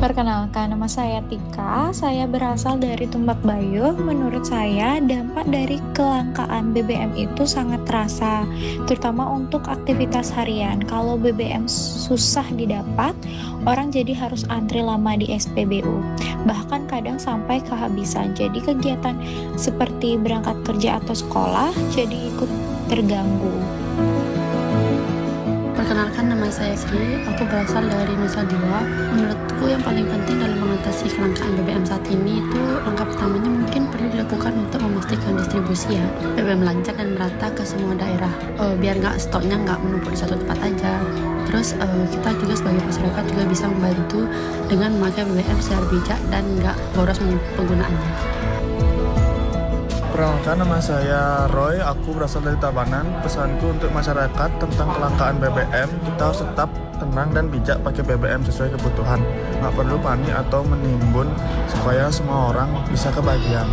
Perkenalkan, nama saya Tika. Saya berasal dari Tumbak Bayuh. Menurut saya, dampak dari kelangkaan BBM itu sangat terasa, terutama untuk aktivitas harian. Kalau BBM susah didapat, orang jadi harus antri lama di SPBU. Bahkan kadang sampai kehabisan. Jadi kegiatan seperti berangkat kerja atau sekolah jadi ikut terganggu. Perkenalkan, nama saya Sri, aku berasal dari Nusa Dua. Menurutku yang paling penting dalam mengatasi kelangkaan BBM saat ini itu langkah pertamanya mungkin perlu dilakukan untuk memastikan distribusi ya BBM lancar dan merata ke semua daerah, biar stoknya nggak menumpuk di satu tempat aja. Terus kita juga sebagai masyarakat juga bisa membantu dengan memakai BBM secara bijak dan nggak boros penggunaannya. Perkenalkan, nama saya Roy, aku berasal dari Tabanan. Pesanku untuk masyarakat tentang kelangkaan BBM, kita harus tetap tenang dan bijak pakai BBM sesuai kebutuhan. Nggak perlu panik atau menimbun supaya semua orang bisa kebagian.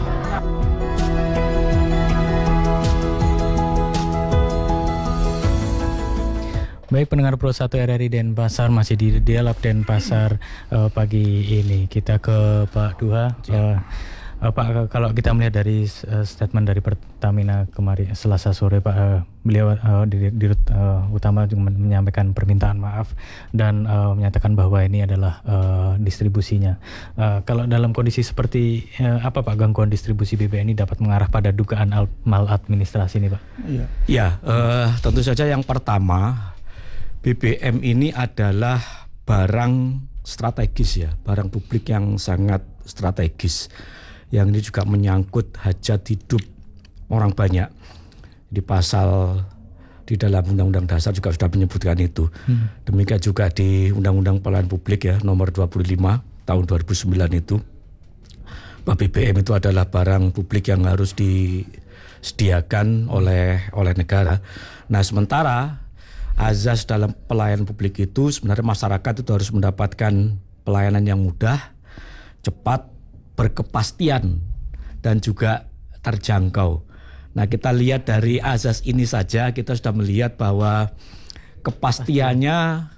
Baik pendengar Pro 1 RRI Denpasar, masih di Dialog Denpasar pagi ini. Kita ke Pak Duha. Pak, kalau kita melihat dari statement dari Pertamina kemarin Selasa sore, Pak, beliau Dirut Utama juga menyampaikan permintaan maaf dan menyatakan bahwa ini adalah distribusinya. Kalau dalam kondisi seperti apa, Pak, gangguan distribusi BBM ini dapat mengarah pada dugaan maladministrasi ini, Pak? Ya, tentu saja yang pertama, BBM ini adalah barang strategis ya, barang publik yang sangat strategis. Yang ini juga menyangkut hajat hidup orang banyak. Di pasal di dalam Undang-Undang Dasar juga sudah menyebutkan itu. Demikian juga di Undang-Undang Pelayanan Publik ya, nomor 25 tahun 2009 itu. Bahwa BBM itu adalah barang publik yang harus disediakan oleh negara. Nah, sementara azas dalam pelayanan publik itu sebenarnya masyarakat itu harus mendapatkan pelayanan yang mudah, cepat, berkepastian dan juga terjangkau. Nah, kita lihat dari azas ini saja kita sudah melihat bahwa kepastiannya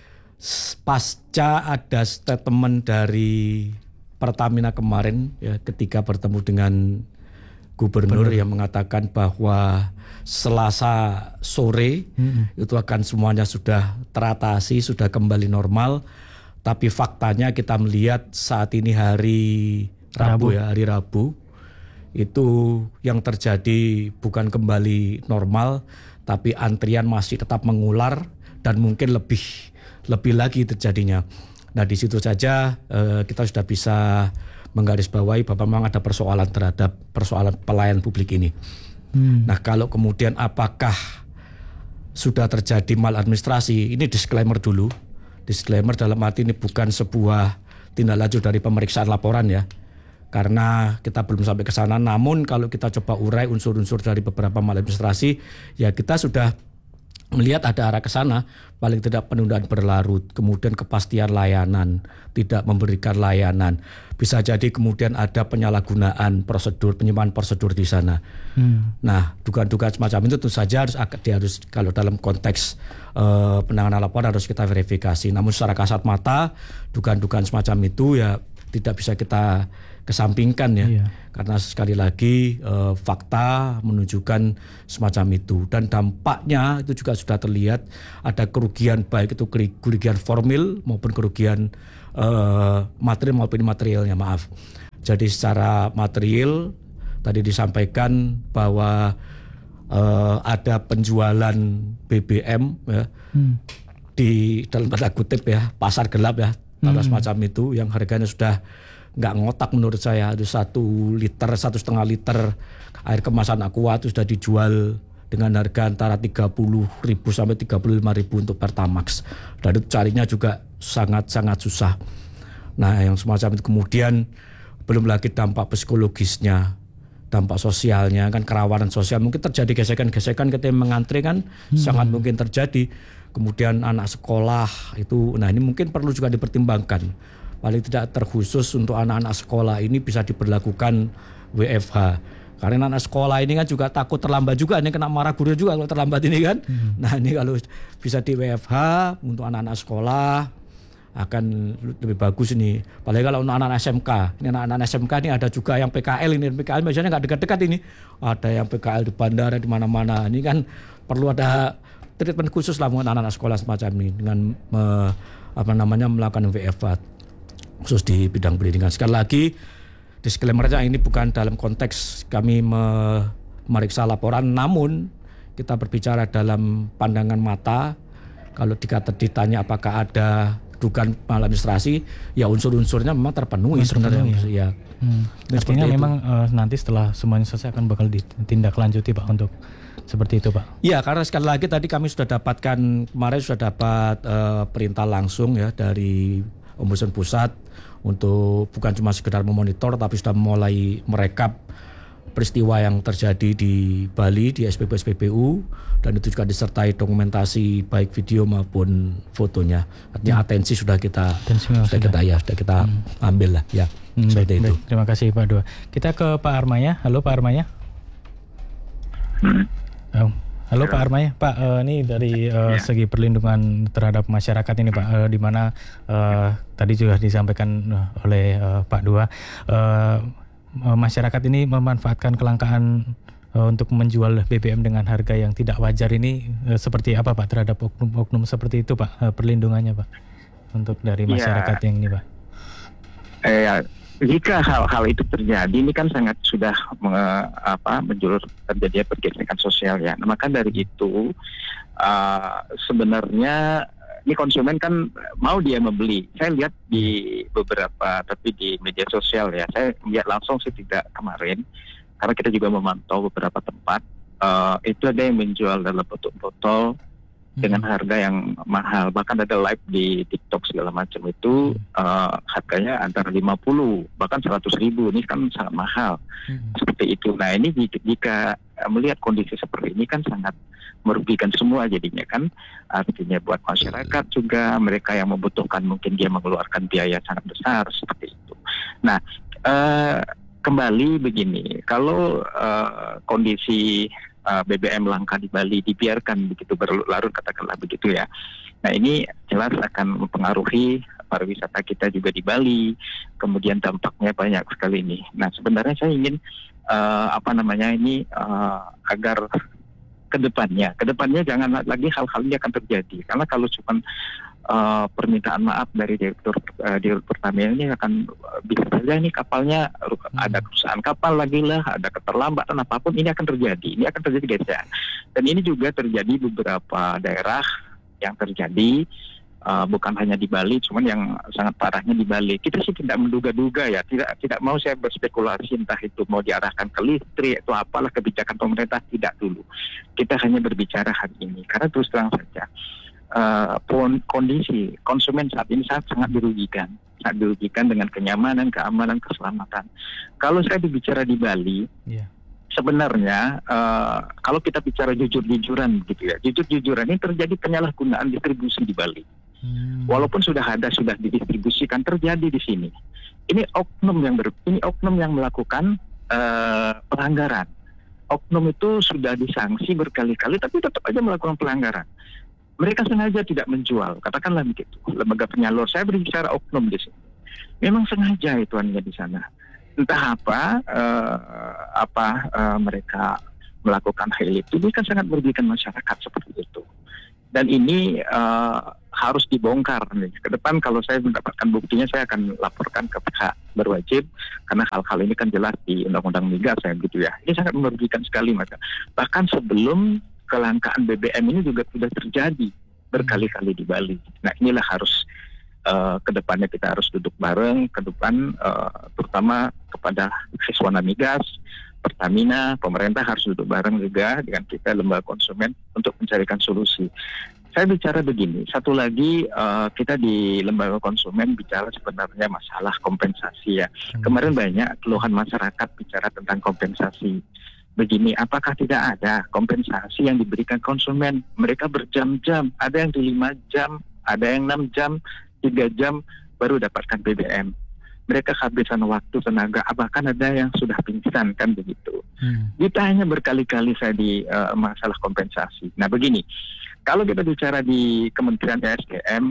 pasca ada statement dari Pertamina kemarin ya, ketika bertemu dengan Gubernur yang mengatakan bahwa Selasa sore itu akan semuanya sudah teratasi, sudah kembali normal. Tapi faktanya kita melihat saat ini hari Rabu itu yang terjadi bukan kembali normal, tapi antrian masih tetap mengular dan mungkin lebih lagi terjadinya. Nah, di situ saja kita sudah bisa menggarisbawahi bahwa memang ada persoalan terhadap persoalan pelayanan publik ini. Nah, kalau kemudian apakah sudah terjadi maladministrasi, ini disclaimer dulu. Disclaimer dalam arti ini bukan sebuah tindak lanjut dari pemeriksaan laporan ya. Karena kita belum sampai ke sana, namun kalau kita coba urai unsur-unsur dari beberapa maladministrasi, ya kita sudah melihat ada arah ke sana, paling tidak penundaan berlarut, kemudian kepastian layanan, tidak memberikan layanan. Bisa jadi kemudian ada penyalahgunaan prosedur, penyimpangan prosedur di sana. Nah, dugaan-dugaan semacam itu tentu saja harus kalau dalam konteks penanganan laporan harus kita verifikasi. Namun secara kasat mata, dugaan-dugaan semacam itu ya tidak bisa kita kesampingkan ya. Karena sekali lagi fakta menunjukkan semacam itu dan dampaknya itu juga sudah terlihat ada kerugian, baik itu kerugian formil maupun kerugian material maupun imaterialnya, maaf. Jadi secara material tadi disampaikan bahwa ada penjualan BBM ya, di dalam tanda kutip ya pasar gelap ya, tanda semacam itu yang harganya sudah nggak ngotak menurut saya. Ada 1 liter, 1,5 liter air kemasan Aqua itu sudah dijual dengan harga antara 30.000 sampai 35.000 untuk Pertamax. Dan itu carinya juga sangat-sangat susah. Nah, yang semacam itu kemudian belum lagi dampak psikologisnya, dampak sosialnya, kan kerawanan sosial. Mungkin terjadi gesekan-gesekan ketika mengantri kan sangat mungkin terjadi. Kemudian anak sekolah itu, nah ini mungkin perlu juga dipertimbangkan. Paling tidak terkhusus untuk anak-anak sekolah ini bisa diberlakukan WFH. Karena anak sekolah ini kan juga takut terlambat juga, ini kena marah guru juga kalau terlambat ini kan. Nah, ini kalau bisa di WFH untuk anak-anak sekolah akan lebih bagus ini. Apalagi kalau anak-anak SMK. Ini anak-anak SMK ini ada juga yang PKL ini. PKL biasanya nggak dekat-dekat ini. Ada yang PKL di bandara di mana-mana. Ini kan perlu ada treatment khusus lah buat anak-anak sekolah semacam ini dengan melakukan WFH khusus di bidang pendidikan. Sekali lagi disclaimer-nya ini bukan dalam konteks kami memeriksa laporan, namun kita berbicara dalam pandangan mata. Kalau ditanya apakah ada dugaan maladministrasi, ya unsur-unsurnya memang terpenuhi sebenarnya. Ya. Artinya memang nanti setelah semuanya selesai akan bakal ditindaklanjuti Pak untuk seperti itu Pak. Ya, karena sekali lagi tadi kami sudah kemarin sudah dapat perintah langsung ya dari Ombudsman Pusat untuk bukan cuma sekedar memonitor tapi sudah mulai merekap peristiwa yang terjadi di Bali di SPBU dan itu juga disertai dokumentasi baik video maupun fotonya. Artinya atensi sudah kita ambil lah ya. Seperti itu. Baik. Terima kasih Pak Dua. Kita ke Pak Armaya. Halo Pak Armaya. Halo Pak Armaya. Pak, ini dari segi perlindungan terhadap masyarakat ini Pak, di mana tadi juga disampaikan oleh Pak Dua. Masyarakat ini memanfaatkan kelangkaan untuk menjual BBM dengan harga yang tidak wajar ini seperti apa Pak terhadap oknum-oknum seperti itu Pak, perlindungannya Pak untuk dari masyarakat yang ini Pak? Jika hal-hal itu terjadi, ini kan sangat sudah menjulur terjadinya pergesekan sosial ya. Nah, maka dari itu sebenarnya ini konsumen kan mau dia membeli. Saya lihat di beberapa, tapi di media sosial ya. Saya lihat langsung sih tidak kemarin, karena kita juga memantau beberapa tempat. Itu ada yang menjual dalam botol-botol dengan harga yang mahal. Bahkan ada live di TikTok segala macam itu harganya antara 50 bahkan 100.000. Ini kan sangat mahal. Seperti itu. Nah ini jika melihat kondisi seperti ini kan sangat merugikan semua jadinya kan, artinya buat masyarakat juga, mereka yang membutuhkan mungkin dia mengeluarkan biaya sangat besar seperti itu. Nah kembali begini, kalau kondisi BBM langka di Bali dibiarkan begitu berlarut katakanlah begitu ya, nah ini jelas akan mempengaruhi pariwisata kita juga di Bali, kemudian dampaknya banyak sekali ini. Nah sebenarnya saya ingin agar kedepannya jangan lagi hal-hal ini akan terjadi, karena kalau cuma permintaan maaf dari direktur Pertamina ini akan bisa saja ini kapalnya ada kerusakan kapal lagi lah, ada keterlambatan apapun, ini akan terjadi gesekan. Dan ini juga terjadi beberapa daerah yang terjadi, bukan hanya di Bali, cuman yang sangat parahnya di Bali. Kita sih tidak menduga-duga ya, tidak mau saya berspekulasi entah itu mau diarahkan ke listrik atau apalah kebijakan pemerintah, tidak dulu. Kita hanya berbicara hari ini, karena terus terang saja kondisi konsumen saat ini sangat dirugikan dengan kenyamanan, keamanan, keselamatan. Kalau saya berbicara di Bali, sebenarnya kalau kita bicara jujur-jujuran gitu ya, jujur-jujuran ini terjadi penyalahgunaan distribusi di Bali. Walaupun sudah didistribusikan, terjadi di sini. Ini oknum yang melakukan pelanggaran. Oknum itu sudah disanksi berkali-kali, tapi tetap aja melakukan pelanggaran. Mereka sengaja tidak menjual, katakanlah begitu. Lembaga penyalur, saya berbicara oknum di sini. Memang sengaja itu hanya di sana. Entah mereka melakukan hal itu, ini kan sangat merugikan masyarakat seperti itu. Dan ini harus dibongkar nih. Ke depan kalau saya mendapatkan buktinya, saya akan laporkan ke pihak berwajib, karena hal-hal ini kan jelas di Undang-Undang Migas ya gitu ya. Ini sangat merugikan sekali maka. Bahkan sebelum kelangkaan BBM ini juga sudah terjadi berkali-kali di Bali. Nah inilah harus kedepannya kita harus duduk bareng ke depan, terutama kepada Siswana Migas, Pertamina, pemerintah harus duduk bareng juga dengan kita lembaga konsumen untuk mencarikan solusi. Saya bicara begini, satu lagi kita di lembaga konsumen bicara sebenarnya masalah kompensasi ya. Kemarin banyak keluhan masyarakat bicara tentang kompensasi. Begini, apakah tidak ada kompensasi yang diberikan konsumen? Mereka berjam-jam, ada yang di 5 jam, ada yang 6 jam, 3 jam baru dapatkan BBM. Mereka kehabisan waktu, tenaga, bahkan ada yang sudah pingsan kan begitu. Ditanya berkali-kali saya di masalah kompensasi. Nah begini, kalau kita bicara di Kementerian ESDM,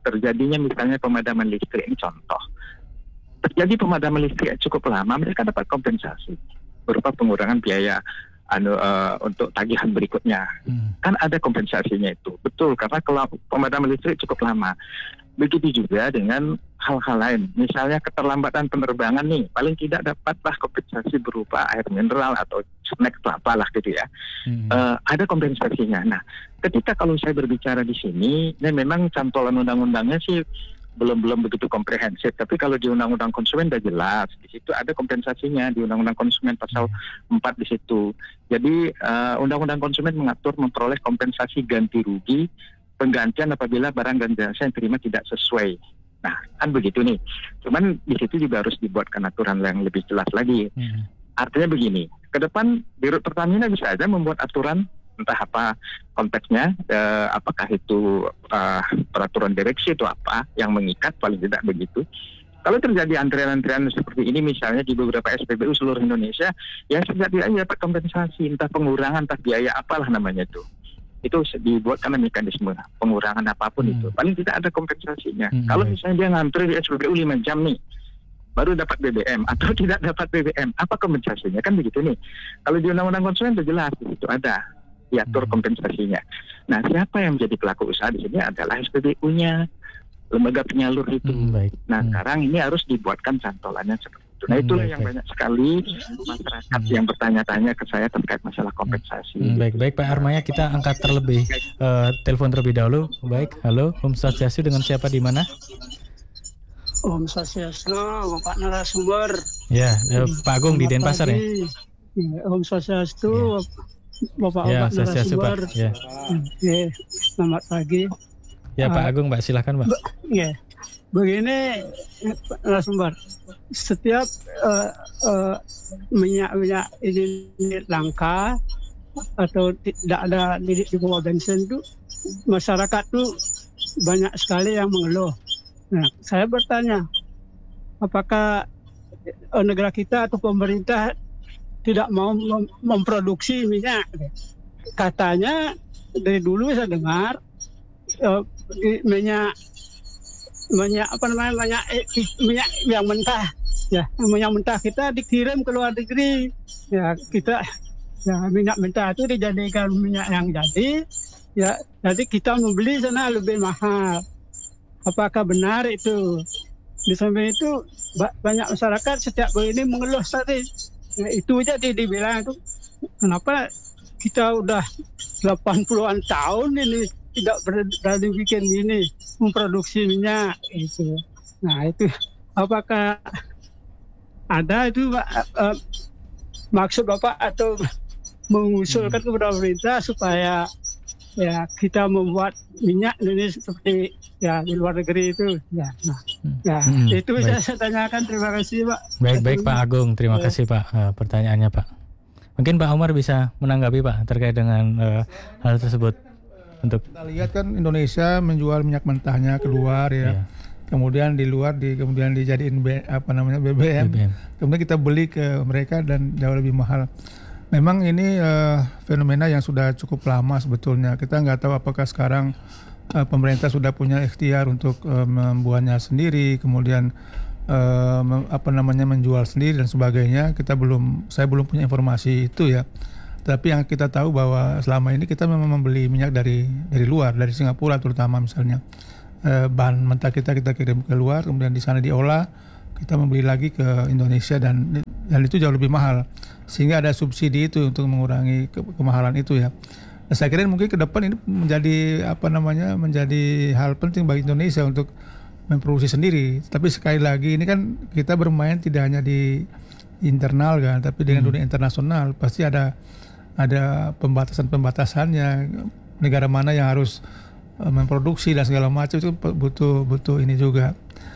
terjadinya misalnya pemadaman listrik, ini contoh. Terjadi pemadaman listrik cukup lama, mereka dapat kompensasi berupa pengurangan biaya untuk tagihan berikutnya. Kan ada kompensasinya itu. Betul, karena kalau pemadaman listrik cukup lama. Begitu juga dengan hal-hal lain. Misalnya keterlambatan penerbangan nih, paling tidak dapatlah kompensasi berupa air mineral atau snack atau apalah gitu ya. Ada kompensasinya. Nah, ketika kalau saya berbicara di sini, ini memang cantolan undang-undangnya sih belum begitu komprehensif. Tapi kalau di Undang-Undang Konsumen sudah jelas, di situ ada kompensasinya di Undang-Undang Konsumen pasal 4 di situ. Jadi Undang-Undang Konsumen mengatur memperoleh kompensasi ganti rugi penggantian apabila barang dan jasa yang terima tidak sesuai. Nah, kan begitu nih. Cuman di situ juga harus dibuatkan aturan yang lebih jelas lagi. Artinya begini, ke depan Dirut Pertamina bisa aja membuat aturan, entah apa konteksnya, apakah itu peraturan direksi atau apa yang mengikat, paling tidak begitu. Kalau terjadi antrian-antrian seperti ini misalnya di beberapa SPBU seluruh Indonesia, ya sejak dia dapat kompensasi, entah pengurangan, entah biaya apalah namanya itu dibuat karena mekanisme pengurangan apapun itu. Paling tidak ada kompensasinya. Kalau misalnya dia ngantri di SPBU 5 jam nih, baru dapat BBM atau tidak dapat BBM, apa kompensasinya? Kan begitu nih. Kalau di Undang-Undang Konsumen itu jelas, itu ada diatur kompensasinya. Nah, siapa yang menjadi pelaku usaha di sini adalah SPBU-nya, lembaga penyalur itu. Nah, sekarang ini harus dibuatkan cantolannya seperti itu. Nah, itulah yang banyak sekali masyarakat yang bertanya-tanya ke saya terkait masalah kompensasi. Baik Pak Armaya, kita angkat terlebih telepon terlebih dahulu. Baik, halo, Om Swastiastu, dengan siapa di mana? Om Swastiastu, Bapak narasumber. Ya, Pak Agung di Denpasar ya. Om Swastiastu, Bapak narasumber. Ya. Selamat pagi. Ya Pak Agung, Mbak, silakan Pak. Ya. Begini narasumber, setiap minyak ini langka atau tidak ada di bawah bensin itu, masyarakat tuh banyak sekali yang mengeluh. Nah, saya bertanya, apakah negara kita atau pemerintah tidak mau memproduksi minyak? Katanya dari dulu saya dengar minyak yang mentah, ya, minyak mentah kita dikirim ke luar negeri, ya, kita, ya, minyak mentah itu dijadikan minyak yang jadi kita membeli sana lebih mahal. Apakah benar itu? Di samping itu banyak masyarakat setiap ini mengeluh tadi, ya, itu aja dibilang itu, kenapa kita udah 80-an tahun ini tidak berani bikin ini, memproduksi minyak itu. Nah, itu apakah ada itu maksud Bapak atau mengusulkan kepada pemerintah supaya ya kita membuat minyak ini seperti ya di luar negeri itu, ya. Itu saya tanyakan. Terima kasih Pak. Baik Pak Agung, terima kasih Pak pertanyaannya Pak. Mungkin Pak Umar bisa menanggapi Pak terkait dengan hal tersebut. Untuk kita lihat kan Indonesia menjual minyak mentahnya keluar ya. Kemudian di luar kemudian dijadiin BBM. Kemudian kita beli ke mereka dan jauh lebih mahal. Memang ini fenomena yang sudah cukup lama sebetulnya. Kita nggak tahu apakah sekarang pemerintah sudah punya ikhtiar untuk membuatnya sendiri, kemudian menjual sendiri dan sebagainya. Saya belum punya informasi itu ya. Tapi yang kita tahu bahwa selama ini kita memang membeli minyak dari luar, dari Singapura terutama misalnya. Bahan mentah kita kirim keluar, kemudian di sana diolah, kita membeli lagi ke Indonesia dan itu jauh lebih mahal. Sehingga ada subsidi itu untuk mengurangi kemahalan itu ya. Nah, saya kira mungkin ke depan ini menjadi hal penting bagi Indonesia untuk memproduksi sendiri. Tapi sekali lagi ini kan kita bermain tidak hanya di internal kan, tapi dengan dunia internasional pasti ada pembatasannya, negara mana yang harus memproduksi dan segala macam itu butuh ini juga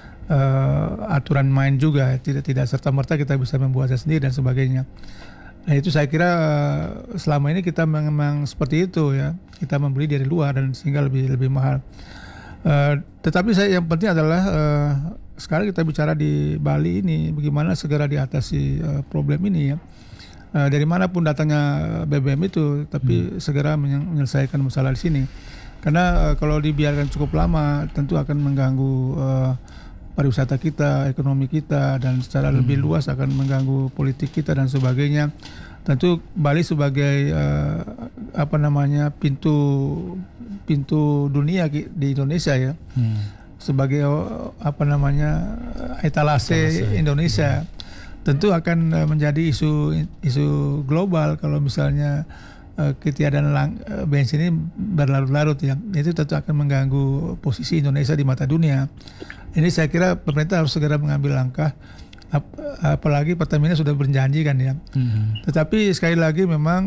aturan main juga, tidak serta-merta kita bisa membuatnya sendiri dan sebagainya. Nah itu saya kira selama ini kita memang seperti itu ya, kita membeli dari luar dan sehingga lebih mahal. Tetapi yang penting adalah sekarang kita bicara di Bali ini bagaimana segera diatasi problem ini ya. Dari manapun datangnya BBM itu, tapi segera menyelesaikan masalah di sini. Karena kalau dibiarkan cukup lama tentu akan mengganggu pariwisata kita, ekonomi kita, dan secara lebih luas akan mengganggu politik kita dan sebagainya. Tentu Bali sebagai pintu dunia di Indonesia ya, sebagai etalase Indonesia, tentu akan menjadi isu global kalau misalnya ketiadaan bensin ini berlarut-larut ya. Itu tentu akan mengganggu posisi Indonesia di mata dunia. Ini saya kira pemerintah harus segera mengambil langkah, apalagi Pertamina sudah berjanji kan ya. Tetapi sekali lagi memang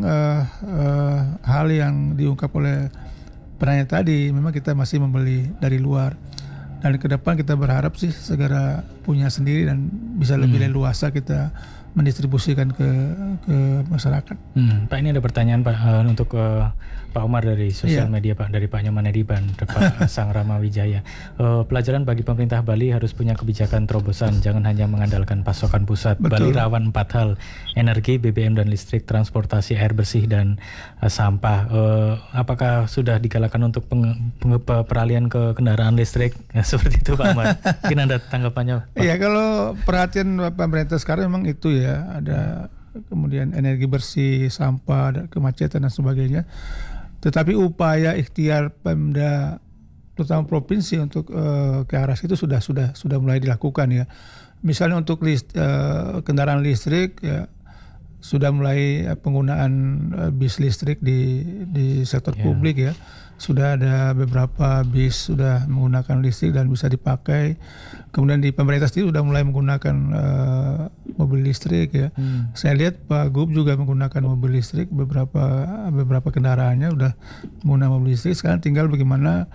hal yang diungkap oleh penanya tadi, memang kita masih membeli dari luar. Dan ke depan kita berharap sih segera punya sendiri dan bisa lebih leluasa kita mendistribusikan ke masyarakat. Pak, ini ada pertanyaan Pak untuk Pak Umar dari sosial media Pak, dari Pak Nyoman Ediban, Pak Sang Rama Wijaya. Pelajaran bagi pemerintah Bali harus punya kebijakan terobosan, jangan hanya mengandalkan pasokan pusat. Betul. Bali rawan 4 hal: energi, BBM dan listrik, transportasi, air bersih dan sampah. Apakah sudah digalakan untuk peralihan ke kendaraan listrik? Seperti itu Pak Umar. Mungkin ada tanggapannya Pak. Iya, kalau perhatian pemerintah sekarang memang itu ya, ada kemudian energi bersih, sampah, ada kemacetan dan sebagainya. Tetapi upaya ikhtiar Pemda terutama provinsi untuk ke arah situ sudah mulai dilakukan ya. Misalnya untuk kendaraan listrik ya, sudah mulai penggunaan bis listrik di sektor publik ya. Sudah ada beberapa bis sudah menggunakan listrik dan bisa dipakai. Kemudian di pemerintah sendiri sudah mulai menggunakan mobil listrik ya. Saya lihat Pak Gub juga menggunakan mobil listrik, beberapa kendaraannya sudah menggunakan mobil listrik. Sekarang tinggal bagaimana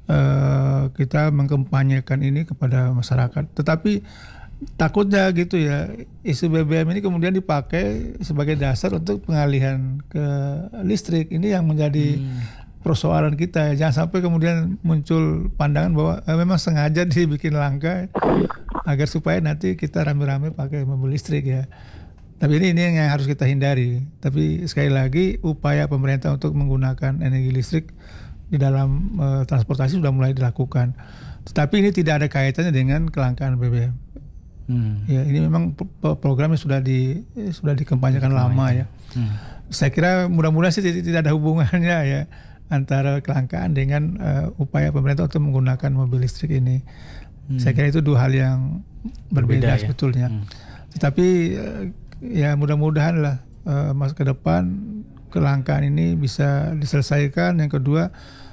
kita mengkampanyekan ini kepada masyarakat. Tetapi takutnya gitu ya, isu BBM ini kemudian dipakai sebagai dasar untuk pengalihan ke listrik. Ini yang menjadi persoalan kita. Jangan sampai kemudian muncul pandangan bahwa memang sengaja dibikin langka agar supaya nanti kita rame-rame pakai mobil listrik ya. Tapi ini yang harus kita hindari. Tapi sekali lagi upaya pemerintah untuk menggunakan energi listrik di dalam transportasi sudah mulai dilakukan. Tetapi ini tidak ada kaitannya dengan kelangkaan BBM. Ya, ini memang programnya sudah dikampanyekan lama ya. Saya kira mudah-mudahan sih tidak ada hubungannya ya antara kelangkaan dengan upaya pemerintah untuk menggunakan mobil listrik ini. Saya kira itu dua hal yang berbeda sebetulnya. Tetapi ya mudah-mudahan lah masa ke depan kelangkaan ini bisa diselesaikan. Yang kedua,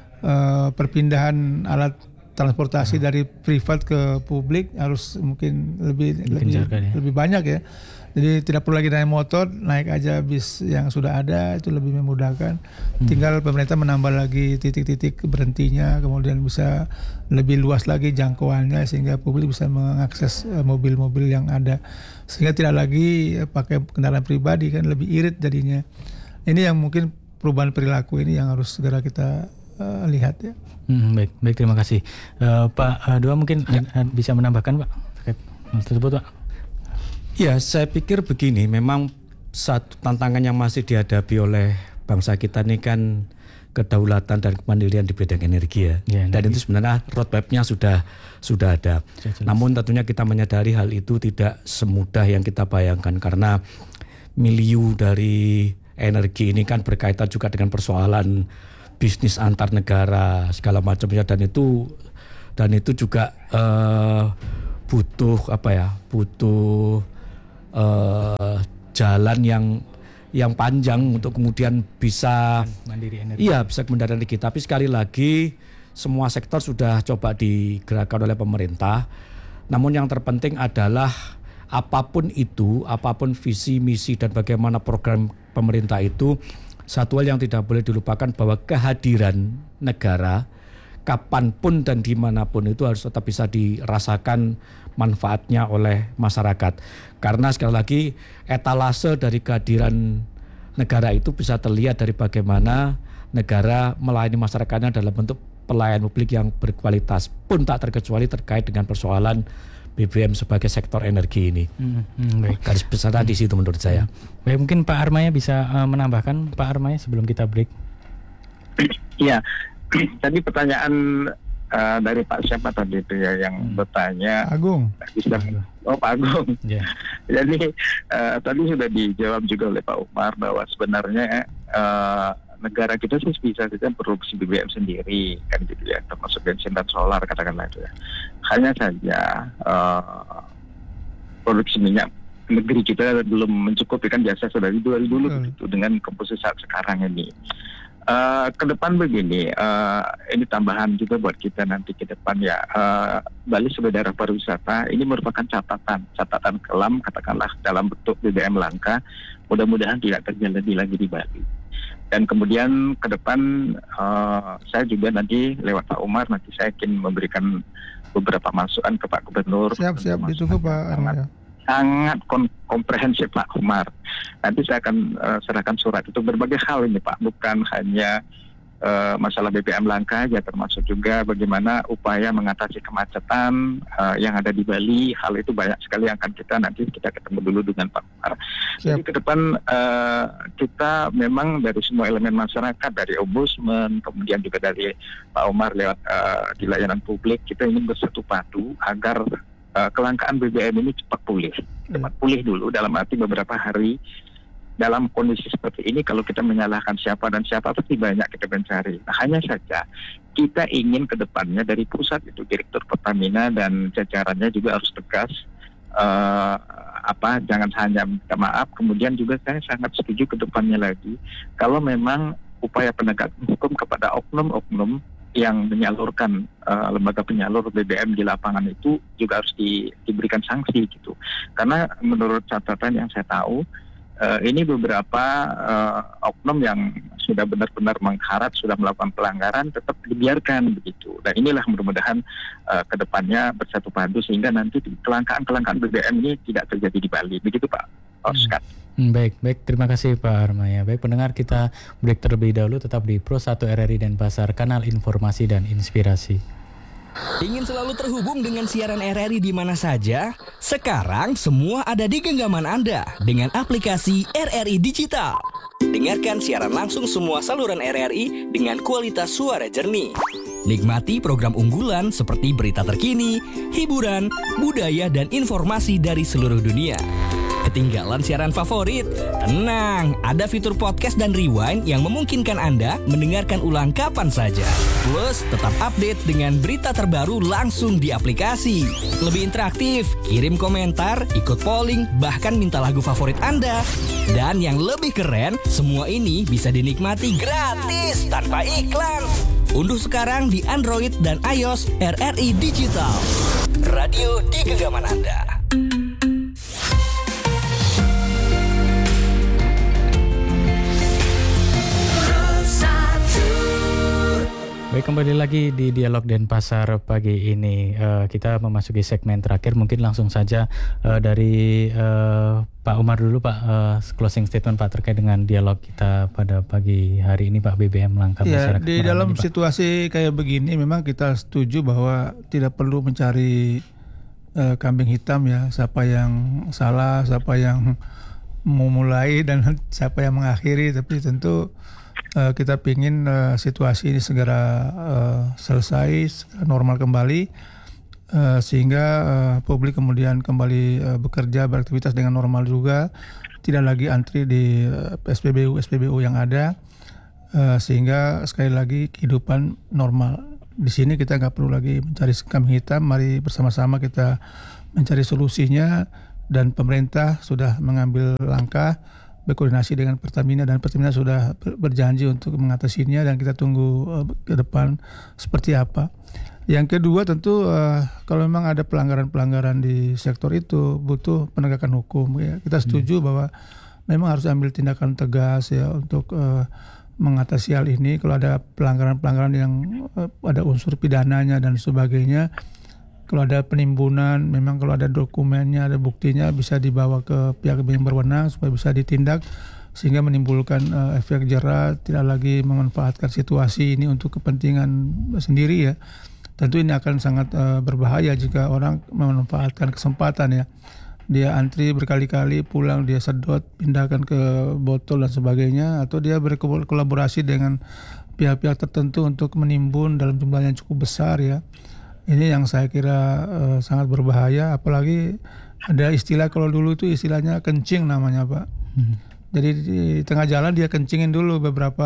perpindahan alat transportasi dari privat ke publik harus mungkin lebih banyak ya. Jadi tidak perlu lagi naik motor, naik aja bis yang sudah ada, itu lebih memudahkan. Tinggal pemerintah menambah lagi titik-titik berhentinya, kemudian bisa lebih luas lagi jangkauannya sehingga publik bisa mengakses mobil-mobil yang ada. Sehingga tidak lagi pakai kendaraan pribadi, kan lebih irit jadinya. Ini yang mungkin perubahan perilaku ini yang harus segera kita lihat ya. Baik, terima kasih. Pak Dua mungkin bisa menambahkan Pak terkait hal tersebut Pak? Ya, saya pikir begini, memang satu tantangan yang masih dihadapi oleh bangsa kita ini kan kedaulatan dan kemandirian di bidang energi ya. Dan itu sebenarnya roadmap-nya sudah ada. Namun tentunya kita menyadari hal itu tidak semudah yang kita bayangkan, karena milieu dari energi ini kan berkaitan juga dengan persoalan bisnis antar negara segala macamnya, dan itu juga butuh jalan yang panjang untuk kemudian bisa mandiri energi. Iya, bisa mandiri energi. Tapi sekali lagi semua sektor sudah coba digerakkan oleh pemerintah. Namun yang terpenting adalah apapun visi, misi dan bagaimana program pemerintah itu, satu hal yang tidak boleh dilupakan bahwa kehadiran negara kapanpun dan dimanapun itu harus tetap bisa dirasakan manfaatnya oleh masyarakat. Karena sekali lagi etalase dari kehadiran negara itu bisa terlihat dari bagaimana negara melayani masyarakatnya dalam bentuk pelayanan publik yang berkualitas, pun tak terkecuali terkait dengan persoalan BBM sebagai sektor energi ini. Baik. Garis besar di situ menurut saya. Baik, mungkin Pak Armaya bisa menambahkan Pak Armaya sebelum kita break. Ya, Tadi pertanyaan dari Pak siapa tadi itu ya yang bertanya. Agung. Bisa, Pak Agung. Yeah. Jadi tadi sudah dijawab juga oleh Pak Umar bahwa sebenarnya negara kita sih bisa saja produksi BBM sendiri kan gitu ya, termasuk bensin dan solar katakanlah itu ya. Hanya saja produksi minyak negeri kita belum mencukupi, kan biasa sudah dari dulu begitu dengan komposisi saat sekarang ini. Ke depan begini, ini tambahan juga buat kita nanti ke depan ya. Bali sebagai daerah pariwisata ini merupakan catatan kelam katakanlah dalam bentuk BBM langka. Mudah-mudahan tidak terjadi lagi di Bali. Dan kemudian ke depan saya juga nanti lewat Pak Umar nanti saya ingin memberikan beberapa masukan ke Pak Gubernur. Siap ditunggu Pak Armaya. Sangat komprehensif Pak Umar. Nanti saya akan serahkan surat itu berbagai hal ini Pak, bukan hanya masalah BBM langka aja, termasuk juga bagaimana upaya mengatasi kemacetan yang ada di Bali. Hal itu banyak sekali yang akan kita ketemu dulu dengan Pak Umar. Jadi ke depan kita memang dari semua elemen masyarakat, dari Ombudsman, kemudian juga dari Pak Umar lewat di layanan publik, kita ingin bersatu padu agar kelangkaan BBM ini cepat pulih dulu, dalam arti beberapa hari. Dalam kondisi seperti ini kalau kita menyalahkan siapa dan siapa pasti banyak kita mencari. Nah, hanya saja kita ingin ke depannya dari pusat itu Direktur Pertamina dan jajarannya juga harus tegas, jangan hanya minta maaf. Kemudian juga saya sangat setuju ke depannya lagi kalau memang upaya penegakan hukum kepada oknum-oknum yang menyalurkan lembaga penyalur BBM di lapangan itu juga harus diberikan sanksi gitu. Karena menurut catatan yang saya tahu ini beberapa oknum yang sudah benar-benar mengkarat, sudah melakukan pelanggaran tetap dibiarkan begitu. Dan inilah mudah-mudahan ke depannya bersatu padu sehingga nanti kelangkaan BBM ini tidak terjadi di Bali. Begitu Pak Oscar. Baik, terima kasih Pak Armaya. Baik pendengar, kita break terlebih dahulu, tetap di Pro 1 RRI Denpasar, kanal informasi dan inspirasi. Ingin selalu terhubung dengan siaran RRI di mana saja? Sekarang semua ada di genggaman Anda dengan aplikasi RRI Digital. Dengarkan siaran langsung semua saluran RRI dengan kualitas suara jernih. Nikmati program unggulan seperti berita terkini, hiburan, budaya, dan informasi dari seluruh dunia. Ketinggalan siaran favorit? Tenang, ada fitur podcast dan rewind yang memungkinkan Anda mendengarkan ulang kapan saja. Plus, tetap update dengan berita terbaru langsung di aplikasi. Lebih interaktif, kirim komentar, ikut polling, bahkan minta lagu favorit Anda. Dan yang lebih keren, semua ini bisa dinikmati gratis tanpa iklan. Unduh sekarang di Android dan iOS RRI Digital. Radio di genggaman Anda. Baik, kembali lagi di Dialog Denpasar pagi ini. Kita memasuki segmen terakhir. Mungkin langsung saja dari Pak Umar dulu Pak, closing statement Pak terkait dengan dialog kita pada pagi hari ini Pak, BBM langka masyarakat. Di dalam situasi kayak begini memang kita setuju bahwa tidak perlu mencari kambing hitam ya, siapa yang salah, siapa yang memulai dan siapa yang mengakhiri, tapi tentu kita ingin situasi ini segera selesai, normal kembali, sehingga publik kemudian kembali bekerja, beraktivitas dengan normal juga, tidak lagi antri di SPBU yang ada, sehingga sekali lagi kehidupan normal. Di sini kita nggak perlu lagi mencari kambing hitam, mari bersama-sama kita mencari solusinya, dan pemerintah sudah mengambil langkah berkoordinasi dengan Pertamina, dan Pertamina sudah berjanji untuk mengatasinya, dan kita tunggu ke depan seperti apa. Yang kedua tentu kalau memang ada pelanggaran-pelanggaran di sektor itu butuh penegakan hukum ya. Kita setuju bahwa memang harus ambil tindakan tegas ya untuk mengatasi hal ini. Kalau ada pelanggaran-pelanggaran yang ada unsur pidananya dan sebagainya, kalau ada penimbunan, memang kalau ada dokumennya, ada buktinya, bisa dibawa ke pihak yang berwenang supaya bisa ditindak sehingga menimbulkan efek jera, tidak lagi memanfaatkan situasi ini untuk kepentingan sendiri ya. Tentu ini akan sangat berbahaya jika orang memanfaatkan kesempatan ya. Dia antri berkali-kali, pulang dia sedot, pindahkan ke botol dan sebagainya, atau dia berkolaborasi dengan pihak-pihak tertentu untuk menimbun dalam jumlah yang cukup besar ya. Ini yang saya kira sangat berbahaya, apalagi ada istilah, kalau dulu itu istilahnya kencing namanya Pak. Jadi di tengah jalan dia kencingin dulu beberapa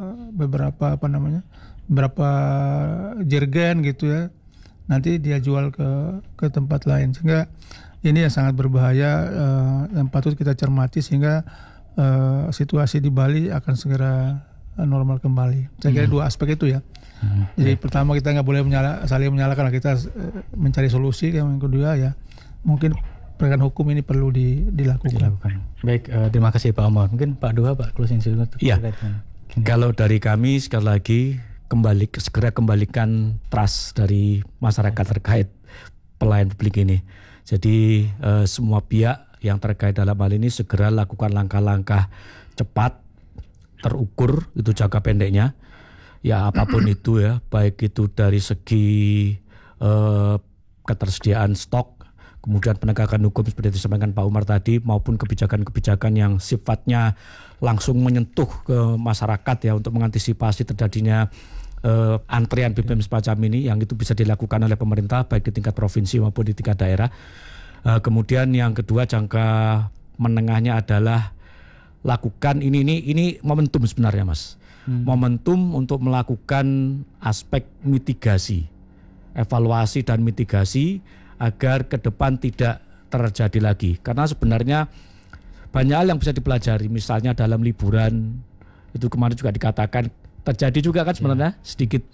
beberapa jergen gitu ya. Nanti dia jual ke tempat lain, sehingga ini yang sangat berbahaya, yang patut kita cermati sehingga situasi di Bali akan segera normal kembali. Saya kira dua aspek itu ya. Jadi pertama kita nggak boleh saling menyalahkan, kita mencari solusi. Yang kedua ya mungkin penegakan hukum ini perlu dilakukan. Baik, terima kasih Pak Omar. Mungkin Pak Dua, Pak closing statement. Iya. Kalau dari kami sekali lagi segera kembalikan trust dari masyarakat terkait pelayanan publik ini. Jadi semua pihak yang terkait dalam hal ini segera lakukan langkah-langkah cepat, terukur, itu jangka pendeknya. Ya apapun itu ya, baik itu dari segi ketersediaan stok, kemudian penegakan hukum seperti disampaikan Pak Umar tadi, maupun kebijakan-kebijakan yang sifatnya langsung menyentuh ke masyarakat ya, untuk mengantisipasi terjadinya antrian BBM semacam ini, yang itu bisa dilakukan oleh pemerintah baik di tingkat provinsi maupun di tingkat daerah. Kemudian yang kedua, jangka menengahnya adalah lakukan ini momentum sebenarnya Mas. Momentum untuk melakukan aspek mitigasi, evaluasi dan mitigasi agar ke depan tidak terjadi lagi. Karena sebenarnya banyak hal yang bisa dipelajari, misalnya dalam liburan itu kemarin juga dikatakan terjadi juga kan sebenarnya sedikit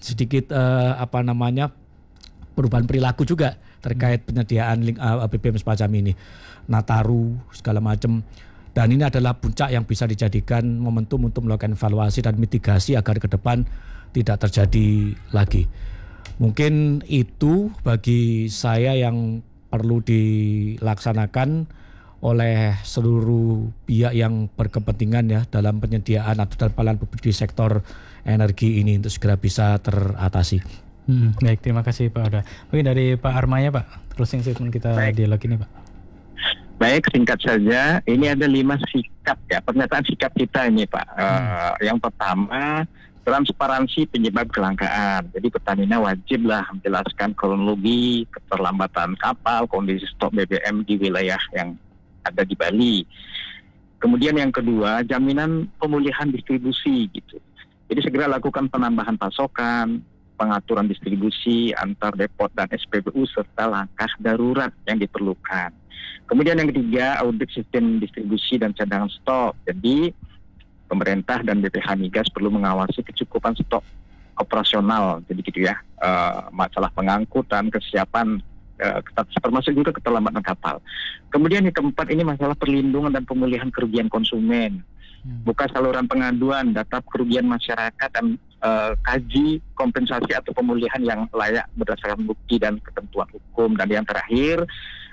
perubahan perilaku juga terkait penyediaan BBM semacam ini, Nataru segala macam. Dan ini adalah puncak yang bisa dijadikan momentum untuk melakukan evaluasi dan mitigasi agar ke depan tidak terjadi lagi. Mungkin itu bagi saya yang perlu dilaksanakan oleh seluruh pihak yang berkepentingan ya dalam penyediaan atau dalam pelayanan publik di sektor energi ini untuk segera bisa teratasi. Baik, terima kasih Pak Oda. Mungkin dari Pak Armaya Pak, closing statement kita dialog ini Pak. Baik, singkat saja, ini ada 5 sikap ya, pernyataan sikap kita ini Pak. Yang pertama, transparansi penyebab kelangkaan. Jadi Pertamina wajiblah menjelaskan kronologi keterlambatan kapal, kondisi stok BBM di wilayah yang ada di Bali. Kemudian yang kedua, jaminan pemulihan distribusi gitu. Jadi segera lakukan penambahan pasokan, pengaturan distribusi antar depot dan SPBU serta langkah darurat yang diperlukan. Kemudian yang ketiga, audit sistem distribusi dan cadangan stok. Jadi pemerintah dan BPH Migas perlu mengawasi kecukupan stok operasional. Jadi gitu ya, masalah pengangkutan, kesiapan, termasuk juga keterlambatan kapal. Kemudian yang keempat ini masalah perlindungan dan pemulihan kerugian konsumen. Buka saluran pengaduan, data kerugian masyarakat, dan kaji kompensasi atau pemulihan yang layak berdasarkan bukti dan ketentuan hukum. Dan yang terakhir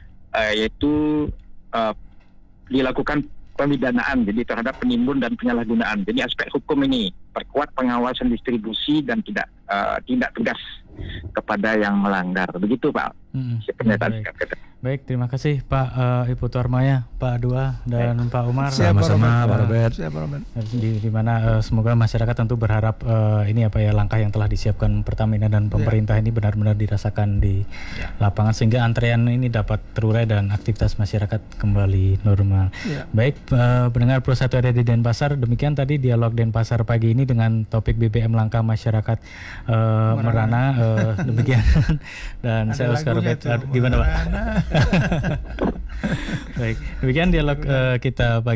yaitu dilakukan pemidanaan jadi terhadap penimbun dan penyalahgunaan. Jadi aspek hukum ini perkuat pengawasan distribusi dan tidak tegas kepada yang melanggar. Begitu Pak. Pernyataan sikap kita. Baik, terima kasih Pak Ibu Armaya, Pak Dua dan Pak Umar. Sama-sama Pak Robert. Di mana semoga masyarakat tentu berharap ini langkah yang telah disiapkan Pertamina dan pemerintah ini benar-benar dirasakan di lapangan sehingga antrean ini dapat terurai dan aktivitas masyarakat kembali normal. Baik, pendengar Pro 1 RRI Denpasar, demikian tadi dialog Denpasar pagi ini dengan topik BBM langkah masyarakat merana. Demikian dan saya Oscar Robert. Gimana Pak? Baik, demikian dialog kita pagi